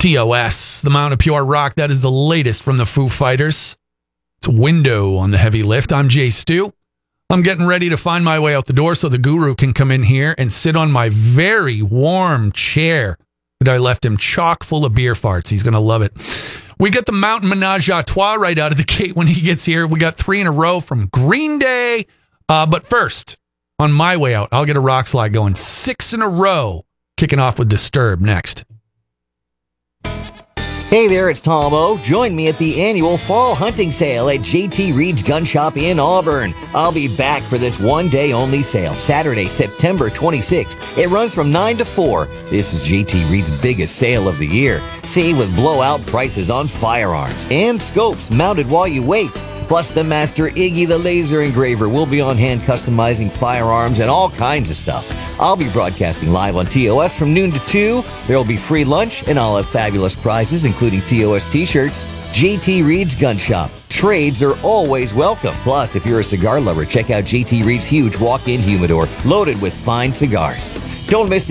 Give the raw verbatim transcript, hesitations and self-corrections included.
T O S, the Mount of Pure Rock. That is the latest from the Foo Fighters. It's a window on the heavy lift. I'm Jay Stu. I'm getting ready to find my way out the door so the guru can come in here and sit on my very warm chair that I left him chock full of beer farts. He's going to love it. We get the Mountain Menage a Trois right out of the gate when he gets here. We got three in a row from Green Day. Uh, but first, on my way out, I'll get a rock slide going. Six in a row. Kicking off with Disturbed next. Hey there, it's Tom O. Join me at the annual fall hunting sale at J T Reed's Gun Shop in Auburn. I'll be back for this one-day-only sale, Saturday, September twenty-sixth. It runs from nine to four. This is J T Reed's biggest sale of the year. See, with blowout prices on firearms and scopes mounted while you wait. Plus, the master Iggy the Laser Engraver will be on hand customizing firearms and all kinds of stuff. I'll be broadcasting live on T O S from noon to two. There will be free lunch, and I'll have fabulous prizes, including T O S t-shirts. J T Reed's Gun Shop. Trades are always welcome. Plus, if you're a cigar lover, check out J T Reed's huge walk-in humidor loaded with fine cigars. Don't miss the